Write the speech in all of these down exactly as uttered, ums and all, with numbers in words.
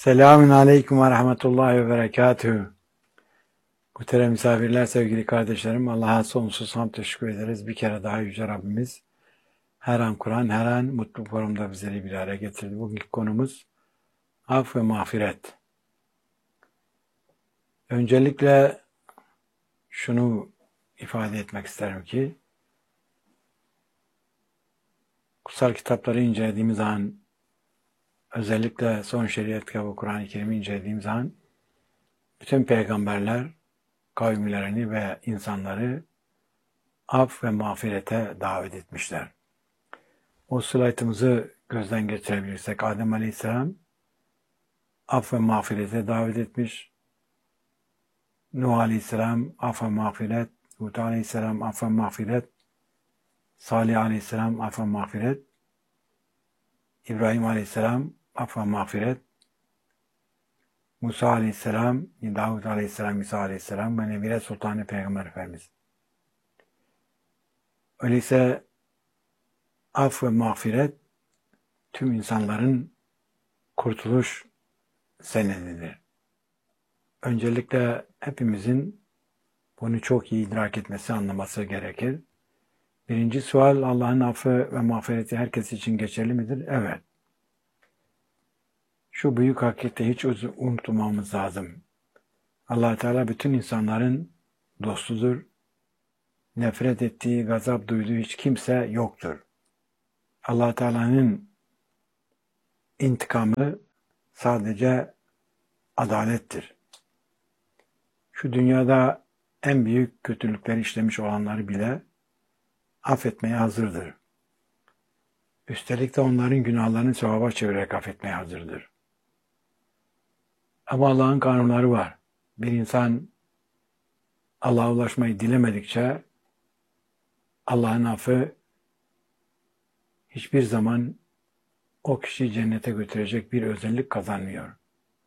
Selamun Aleyküm ve Rahmetullahi ve Berekatühü. Muhterem misafirler, sevgili kardeşlerim, Allah'a sonsuz hamd teşekkür ederiz. Bir kere daha Yüce Rabbimiz her an Kur'an, her an mutlu forumda bizleri bir araya getirdi. Bugünkü konumuz af ve mağfiret. Öncelikle şunu ifade etmek isterim ki, kutsal kitapları incelediğimiz zaman, özellikle son şeriat kitabı Kur'an-ı Kerim'i incelediğimiz zaman, bütün peygamberler kavimlerini ve insanları af ve mağfirete davet etmişler. O slaytımızı gözden geçirebilirsek, Adem Aleyhisselam af ve mağfirete davet etmiş. Nuh Aleyhisselam af ve mağfiret, Hud Aleyhisselam af ve mağfiret, Salih Aleyhisselam af ve mağfiret, İbrahim Aleyhisselam af ve mağfiret, Musa Aleyhisselam, Davud Aleyhisselam, İsa Aleyhisselam ve Nebiler Sultanı Peygamber Efendimiz. Öyleyse af ve mağfiret tüm insanların kurtuluş senedidir. Öncelikle hepimizin bunu çok iyi idrak etmesi, anlaması gerekir. Birinci sual, Allah'ın affı ve mağfireti herkes için geçerli midir? Evet. Şu büyük hakikati hiç unutmamamız lazım. Allah Teala bütün insanların dostudur. Nefret ettiği, gazap duyduğu hiç kimse yoktur. Allah Teala'nın intikamı sadece adalettir. Şu dünyada en büyük kötülükleri işlemiş olanları bile affetmeye hazırdır. Üstelik de onların günahlarını sevaba çevirerek affetmeye hazırdır. Ama Allah'ın kanunları var. Bir insan Allah'a ulaşmayı dilemedikçe Allah'ın affı hiçbir zaman o kişiyi cennete götürecek bir özellik kazanmıyor.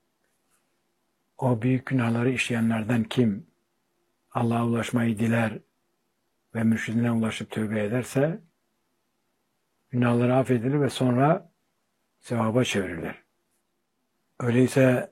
O büyük günahları işleyenlerden kim Allah'a ulaşmayı diler ve mürşidine ulaşıp tövbe ederse günahları affedilir ve sonra sevaba çevrilir. Öyleyse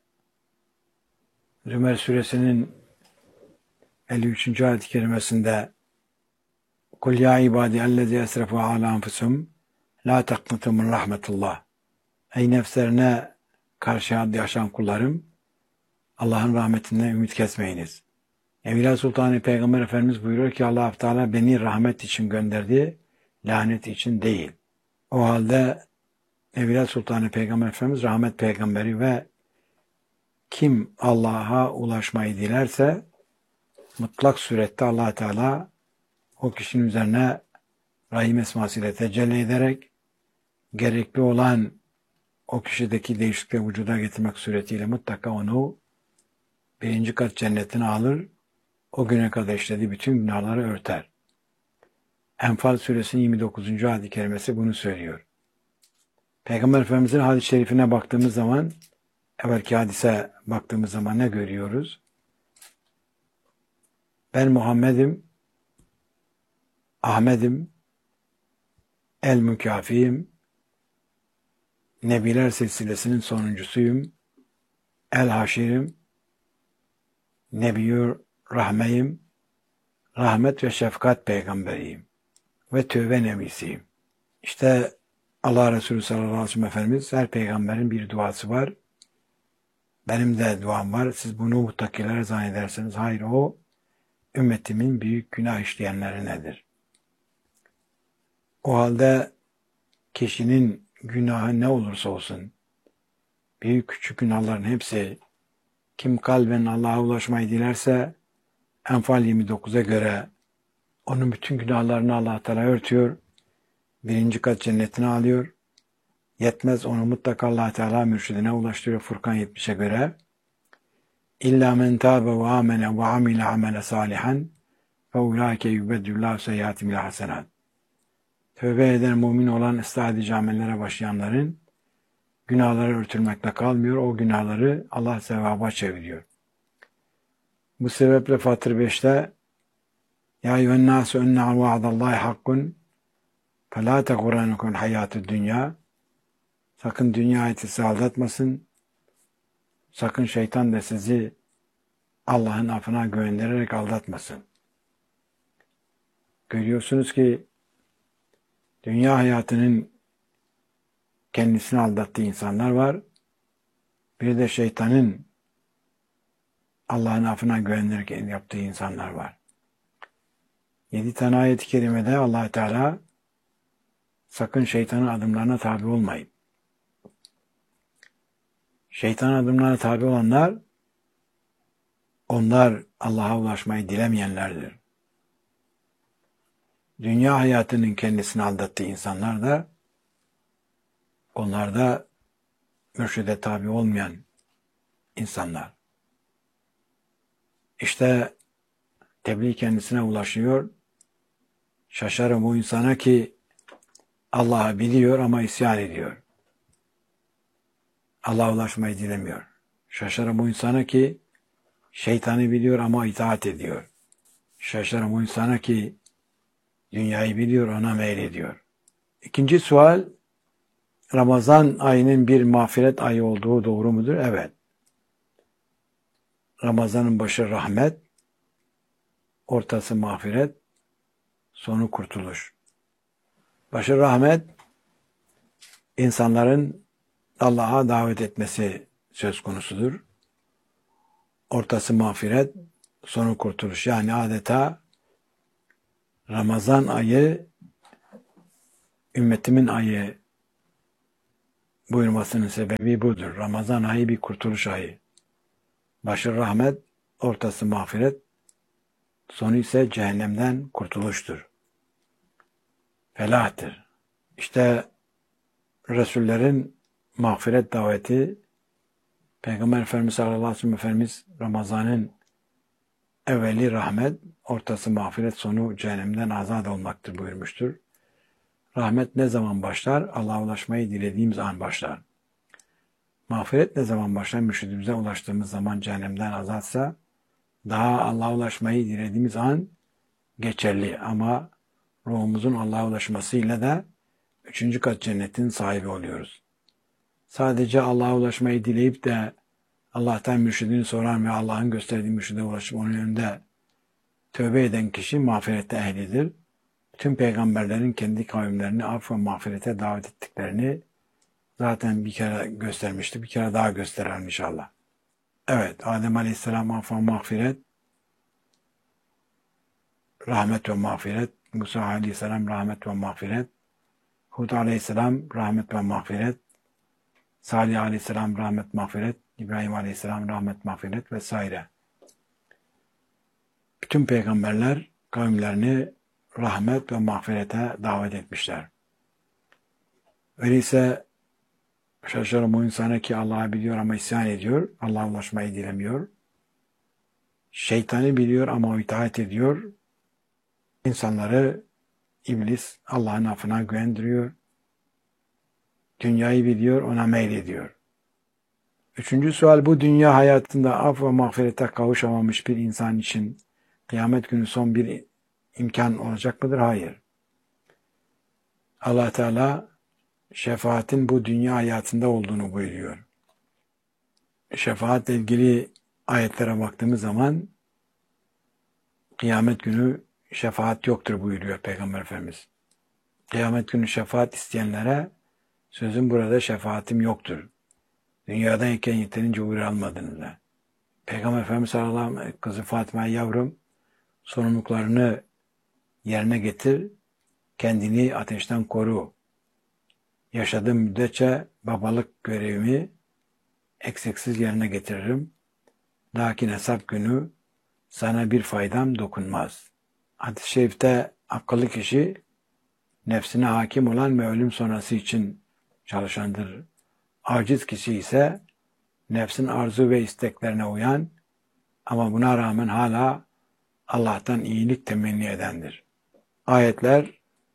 Zümer suresinin elli üçüncü ayet-i kerimesinde "Kul ya ibadi ellezî esrefû alâ enfusihim lâ teknutû min rahmetullah." Ey nefslerine karşı haddi aşan kullarım, Allah'ın rahmetinden ümit kesmeyiniz. Evliya Sultanı Peygamber Efendimiz buyuruyor ki Allah Teala beni rahmet için gönderdi, lanet için değil. O halde Evliya Sultanı Peygamber Efendimiz rahmet peygamberi ve kim Allah'a ulaşmayı dilerse mutlak surette Allah Teala o kişinin üzerine Rahim esmasıyla tecelli ederek gerekli olan o kişideki değişiklikleri vücuda getirmek suretiyle mutlaka onu birinci kat cennetine alır, o güne kadar işlediği bütün günahları örter. Enfal suresinin yirmi dokuzuncu ayet-i kerimesi bunu söylüyor. Peygamber Efendimiz'in hadis-i şerifine baktığımız zaman, evvelki hadise baktığımız zaman ne görüyoruz? Ben Muhammed'im, Ahmet'im, el mükafiyim, Nebiler silsilesinin sonuncusuyum, el haşirim, Nebiyyur rahmeyim, rahmet ve şefkat peygamberiyim ve tövbe nebisiyim. İşte Allah Resulü sallallahu aleyhi ve sellem Efendimiz, her peygamberin bir duası var. Benim de duam var. Siz bunu muttakilere zannederseniz, hayır, o ümmetimin büyük günah işleyenlerinedir. O halde kişinin günahı ne olursa olsun, büyük küçük günahların hepsi, kim kalben Allah'a ulaşmayı dilerse, Enfal yirmi dokuza göre onun bütün günahlarını Allah Teala örtüyor, birinci kat cennetine alıyor, yetmez onu mutlaka Allah Teala mürşidine ulaştırıyor Furkan yetmişe göre. İlla men tâbe ve âmene ve amile amele salihan fe ulâke yubeddüllâhu seyyiâtim ilâ hasenât. Tövbe eden, mümin olan, ıslah edici amellere başlayanların günahları örtülmekle kalmıyor, o günahları Allah sevaba çeviriyor. Bu sebeple Fatır beşte Ya eyyühennâsü ennâ vaadallâhi hakkun felâ tegurrennekumul hayâtud dünya. Sakın dünya hayatı sizi aldatmasın. Sakın şeytan da sizi Allah'ın affına güvendirerek aldatmasın. Görüyorsunuz ki dünya hayatının kendisini aldattığı insanlar var. Bir de şeytanın Allah'ın affına güvenerek yaptığı insanlar var. Yedi tane ayet-i kerimede Allah Teala sakın şeytanın adımlarına tabi olmayın. Şeytanın adımlarına tabi olanlar, onlar Allah'a ulaşmayı dilemeyenlerdir. Dünya hayatının kendisini aldattığı insanlar da, onlar da mürşide tabi olmayan insanlar. İşte tebliğ kendisine ulaşıyor. Şaşarım o insana ki Allah'ı biliyor ama isyan ediyor. Allah'a ulaşmayı dilemiyor. Şaşarım o insana ki şeytanı biliyor ama itaat ediyor. Şaşarım o insana ki dünyayı biliyor, ona meylediyor. İkinci sual, Ramazan ayının bir mağfiret ayı olduğu doğru mudur? Evet. Ramazanın başı rahmet, ortası mağfiret, sonu kurtuluş. Başı rahmet, insanların Allah'a davet etmesi söz konusudur. Ortası mağfiret, sonu kurtuluş. Yani adeta Ramazan ayı ümmetimin ayı buyurmasının sebebi budur. Ramazan ayı bir kurtuluş ayı. Başı rahmet, ortası mağfiret, sonu ise cehennemden kurtuluştur. Felahtır. İşte Resullerin mağfiret daveti, Peygamber Efendimiz sallallahu aleyhi ve sellem Efendimiz Ramazan'ın evveli rahmet, ortası mağfiret, sonu cehennemden azat olmaktır buyurmuştur. Rahmet ne zaman başlar? Allah'a ulaşmayı dilediğimiz an başlar. Mağfiret ne zaman başlar? Mürşidimize ulaştığımız zaman cehennemden azatsa, daha Allah'a ulaşmayı dilediğimiz an geçerli. Ama ruhumuzun Allah'a ulaşmasıyla da üçüncü kat cennetin sahibi oluyoruz. Sadece Allah'a ulaşmayı dileyip de Allah'tan mürşidini soran ve Allah'ın gösterdiği mürşide ulaşıp onun önünde tövbe eden kişi mağfirete ehlidir. Tüm peygamberlerin kendi kavimlerini af ve mağfirete davet ettiklerini zaten bir kere göstermişti. Bir kere daha gösterelim inşallah. Evet, Adem Aleyhisselam af ve mağfiret, rahmet ve mağfiret. Musa Aleyhisselam rahmet ve mağfiret. Hud Aleyhisselam rahmet ve mağfiret. Salih Aleyhisselam rahmet mağfiret. İbrahim Aleyhisselam rahmet mağfiret vesaire. Bütün peygamberler kavimlerini rahmet ve mağfirete davet etmişler. Öyleyse şaşarım o insana ki Allah'ı biliyor ama isyan ediyor. Allah'a ulaşmayı dilemiyor. Şeytanı biliyor ama itaat ediyor. İnsanları iblis Allah'ın affına güvendiriyor. Dünyayı biliyor, ona meylediyor. Üçüncü sual, bu dünya hayatında af ve mağfirete kavuşamamış bir insan için kıyamet günü son bir imkan olacak mıdır? Hayır. Allah Teala şefaatin bu dünya hayatında olduğunu buyuruyor. Şefaatle ilgili ayetlere baktığımız zaman kıyamet günü şefaat yoktur buyuruyor Peygamber Efendimiz. Kıyamet günü şefaat isteyenlere sözüm burada şefaatim yoktur. Dünyadayken yeterince uğur almadığınızda. Peygamber Efendimiz sallallahu aleyhi ve sellem kızı Fatıma yavrum sorumluluklarını yerine getir, kendini ateşten koru. Yaşadığım müddetçe babalık görevimi eksiksiz yerine getiririm. Lakin hesap günü sana bir faydam dokunmaz. Hadis-i şerifte akıllı kişi nefsine hakim olan ve ölüm sonrası için çalışandır. Aciz kişi ise nefsin arzu ve isteklerine uyan ama buna rağmen hala Allah'tan iyilik temenni edendir. Ayetler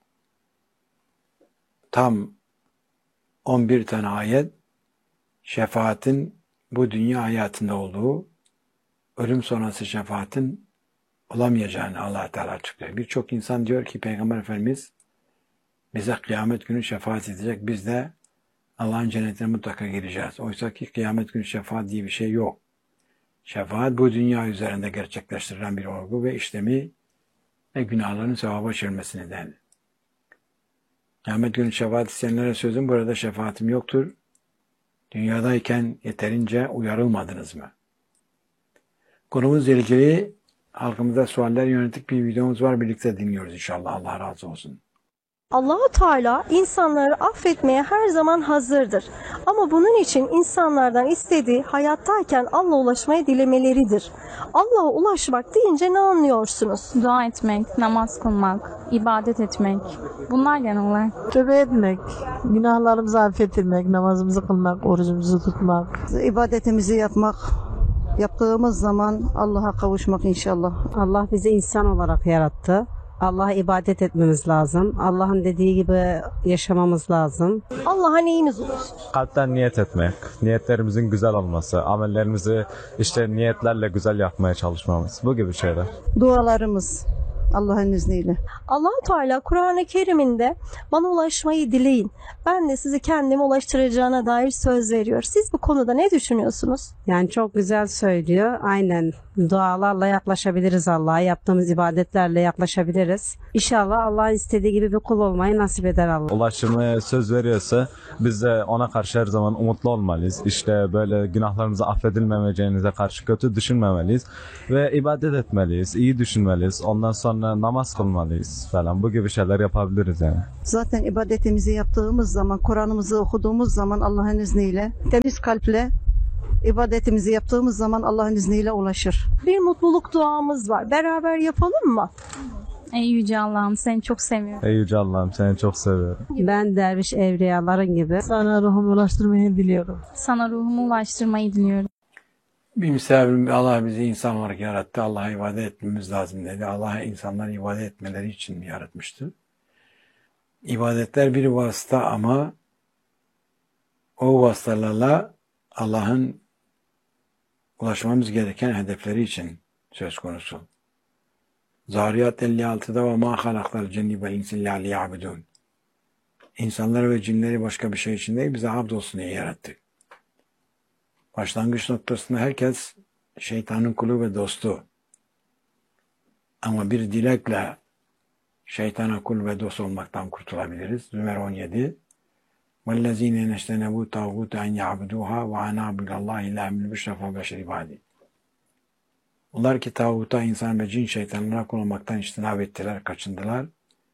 tam on bir tane ayet şefaatin bu dünya hayatında olduğu, ölüm sonrası şefaatin olamayacağını Allah Teala açıklıyor. Birçok insan diyor ki Peygamber Efendimiz bize kıyamet günü şefaat edecek. Biz de Allah'ın cennetine mutlaka gireceğiz. Oysa ki kıyamet günü şefaat diye bir şey yok. Şefaat bu dünya üzerinde gerçekleştirilen bir olgu ve işlemi ve günahların sevaba çevirmesi nedeni. Kıyamet günü şefaat isteyenlere sözüm, burada şefaatim yoktur. Dünyadayken yeterince uyarılmadınız mı? Konumuzla ilgili halkımıza sualler yönelik bir videomuz var. Birlikte dinliyoruz inşallah. Allah razı olsun. Allah-u Teala insanları affetmeye her zaman hazırdır. Ama bunun için insanlardan istediği hayattayken Allah'a ulaşmayı dilemeleridir. Allah'a ulaşmak deyince ne anlıyorsunuz? Dua etmek, namaz kılmak, ibadet etmek. Bunlar genel olarak. Tövbe etmek, günahlarımızı affettirmek, namazımızı kılmak, orucumuzu tutmak. İbadetimizi yapmak, yaptığımız zaman Allah'a kavuşmak inşallah. Allah bizi insan olarak yarattı. Allah'a ibadet etmemiz lazım. Allah'ın dediği gibi yaşamamız lazım. Allah'a neyimiz olur? Kalpten niyet etmek, niyetlerimizin güzel olması, amellerimizi işte niyetlerle güzel yapmaya çalışmamız, bu gibi şeyler. Dualarımız Allah'ın izniyle. Allah-u Teala Kur'an-ı Kerim'inde bana ulaşmayı dileyin, ben de sizi kendime ulaştıracağına dair söz veriyor. Siz bu konuda ne düşünüyorsunuz? Yani çok güzel söylüyor. Aynen dualarla yaklaşabiliriz Allah'a. Yaptığımız ibadetlerle yaklaşabiliriz. İnşallah Allah'ın istediği gibi bir kul olmayı nasip eder Allah. Ulaştırmaya söz veriyorsa biz de ona karşı her zaman umutlu olmalıyız. İşte böyle günahlarımızı affedilmemeyeceğinize karşı kötü düşünmemeliyiz. Ve ibadet etmeliyiz, iyi düşünmeliyiz. Ondan sonra namaz kılmalıyız falan. Bu gibi şeyler yapabiliriz yani. Zaten ibadetimizi yaptığımız zaman, Kur'an'ımızı okuduğumuz zaman Allah'ın izniyle, temiz kalple ibadetimizi yaptığımız zaman Allah'ın izniyle ulaşır. Bir mutluluk duamız var. Beraber yapalım mı? Ey Yüce Allah'ım, seni çok seviyorum. Ey Yüce Allah'ım, seni çok seviyorum. Ben derviş evliyaların gibi Sana ruhumu ulaştırmayı diliyorum. Sana ruhumu ulaştırmayı diliyorum. Bir misafirim, Allah bizi insan olarak yarattı. Allah'a ibadet etmemiz lazım dedi. Allah insanların ibadet etmeleri için yaratmıştı. İbadetler bir vasıta ama o vasıtalarla Allah'ın ulaşmamız gereken hedefleri için söz konusu. Zariyat elli altıda ve ma halaktal cenni vel insi illa liya'budun. İnsanları ve cinleri başka bir şey için değil, bize abd olsun diye yarattık. Başlangıç noktasında herkes şeytanın kulu ve dostu. Ama bir dilekle şeytana kul ve dost olmaktan kurtulabiliriz. Zümer on yedi. وَالَّذ۪ينَ نَشْتَنَبُوا تَغُوتَ اَنْ يَعْبُدُوهَا وَعَنَابُ اللّٰهِ اِلَّا مِنْ بِشْرَفَ بَشَرِ ibadi. Onlar ki tağuta, insan ve cin şeytanlara kul olmaktan içtinab ettiler, kaçındılar.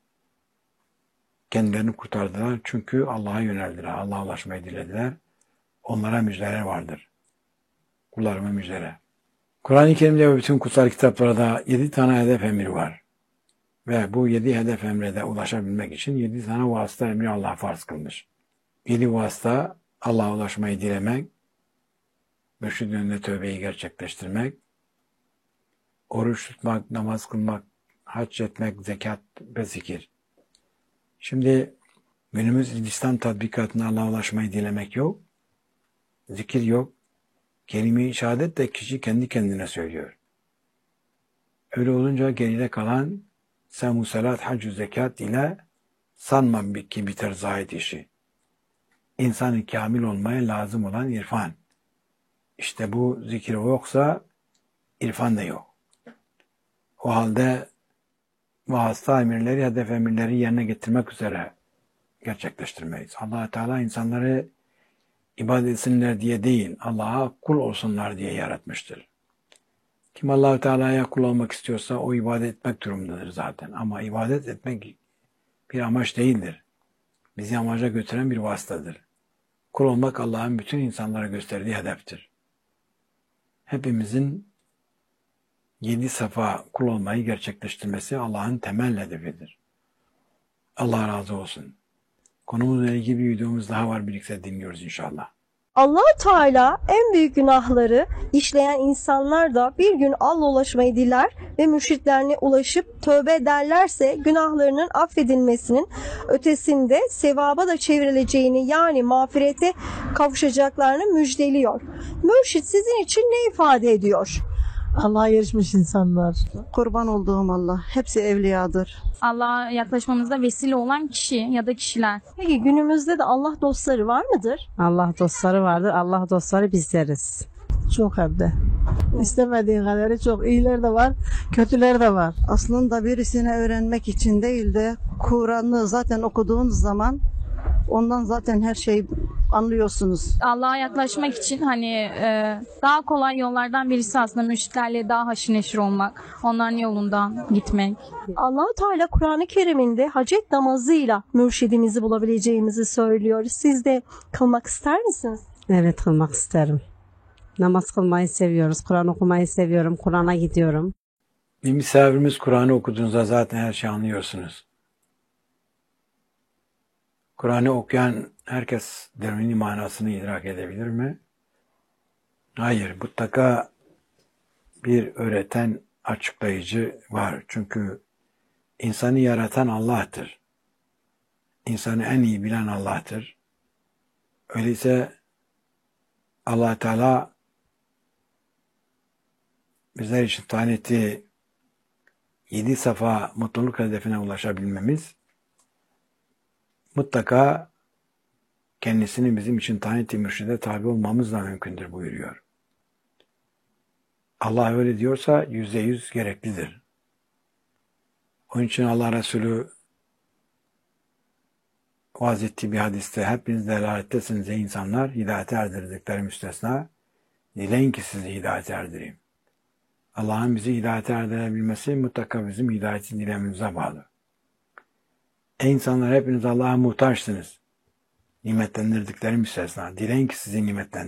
Kendilerini kurtardılar. Çünkü Allah'a yöneldiler, Allah'a ulaşmayı dilediler. Onlara müjdeler vardır. Kullarıma müjdele. Kur'an-ı Kerim'de ve bütün kutsal kitaplarda yedi tane hedef emri var. Ve bu yedi hedef emre de ulaşabilmek için yedi tane vasıta emri Allah farz kılmış. Yedi vasıta Allah'a ulaşmayı dilemek, mürşid önünde tövbeyi gerçekleştirmek, oruç tutmak, namaz kılmak, hac etmek, zekat ve zikir. Şimdi günümüz İslam tatbikatına Allah'a ulaşmayı dilemek yok, zikir yok, kelime-i şehadet de kişi kendi kendine söylüyor. Öyle olunca geride kalan Semu salat, hac, zekat ile sanmam ki biter zahid işi. İnsanın kamil olmaya lazım olan irfan. İşte bu zikir yoksa irfan da yok. O halde vasıta emirleri, hedef emirleri yerine getirmek üzere gerçekleştirmeyiz. Allah Teala insanları ibadet etsinler diye değil, Allah'a kul olsunlar diye yaratmıştır. Kim Allah Teala'ya kul olmak istiyorsa o ibadet etmek durumundadır zaten. Ama ibadet etmek bir amaç değildir. Bizi amaca götüren bir vasıtadır. Kul olmak Allah'ın bütün insanlara gösterdiği hedeftir. Hepimizin yedi safa kul olmayı gerçekleştirmesi Allah'ın temel hedefidir. Allah razı olsun. Konumuzla ilgili bir videomuz daha var, birlikte dinliyoruz inşallah. Allah-u Teala en büyük günahları işleyen insanlar da bir gün Allah'a ulaşmayı diler ve mürşitlerine ulaşıp tövbe ederlerse günahlarının affedilmesinin ötesinde sevaba da çevrileceğini, yani mağfirete kavuşacaklarını müjdeliyor. Mürşit sizin için ne ifade ediyor? Allah'a erişmiş insanlar. Kurban olduğum Allah. Hepsi evliyadır. Allah'a yaklaşmamızda vesile olan kişi ya da kişiler. Peki günümüzde de Allah dostları var mıdır? Allah dostları vardır. Allah dostları bizleriz. Çok hem de. İstemediğin kadarı çok. İyiler de var, kötüler de var. Aslında birisini öğrenmek için değil de Kur'an'ı zaten okuduğunuz zaman ondan zaten her şeyi anlıyorsunuz. Allah'a yaklaşmak için hani e, daha kolay yollardan birisi aslında mürşitlerle daha haşır neşir olmak, onların yolundan gitmek. Allah-u Teala Kur'an-ı Kerim'inde hacet namazıyla mürşidimizi bulabileceğimizi söylüyor. Siz de kılmak ister misiniz? Evet, kılmak isterim. Namaz kılmayı seviyoruz. Kur'an okumayı seviyorum. Kur'an'a gidiyorum. Bir misafirimiz Kur'an'ı okuduğunuzda zaten her şeyi anlıyorsunuz. Kur'an'ı okuyan herkes deruni manasını idrak edebilir mi? Hayır, mutlaka bir öğreten, açıklayıcı var. Çünkü insanı yaratan Allah'tır. İnsanı en iyi bilen Allah'tır. Öyleyse Allah Teala bizler için tayin ettiği yedi safa mutluluk hedefine ulaşabilmemiz mutlaka kendisini bizim için tayin ettiği mürşide tabi olmamızla mümkündür buyuruyor. Allah öyle diyorsa yüzde yüz gereklidir. Onun için Allah Resulü vaaz ettiği bir hadiste hepiniz delalettesiniz ey insanlar, hidayete erdirdikleri müstesna, dileyin ki sizi hidayete erdireyim. Allah'ın bizi hidayete erdirebilmesi mutlaka bizim hidayeti dilememize bağlı. Ey insanlar hepiniz Allah'a muhtaçsınız. Nimetlendirdikleri müstesna. Dileyin ki sizi nimetlendirin.